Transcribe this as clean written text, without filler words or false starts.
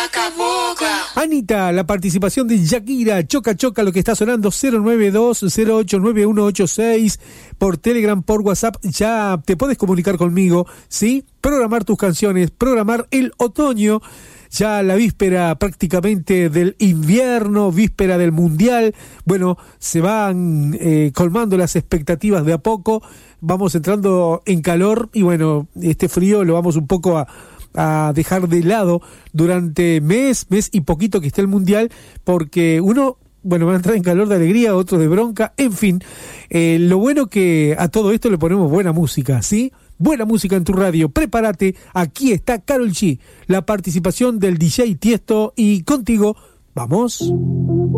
Anita, la participación de Shakira, Choca Choca, lo que está sonando, 092-089186, por Telegram, por WhatsApp, ya te puedes comunicar conmigo, ¿sí? Programar tus canciones, programar el otoño, ya la víspera prácticamente del invierno, víspera del mundial. Bueno, se van colmando las expectativas de a poco, vamos entrando en calor y bueno, este frío lo vamos un poco a dejar de lado durante mes y poquito que esté el mundial, porque uno, bueno, va a entrar en calor de alegría, otro de bronca, en fin. Lo bueno que a todo esto le ponemos buena música, ¿sí? Buena música en tu radio, prepárate, aquí está Karol G, la participación del DJ Tiesto y contigo, vamos.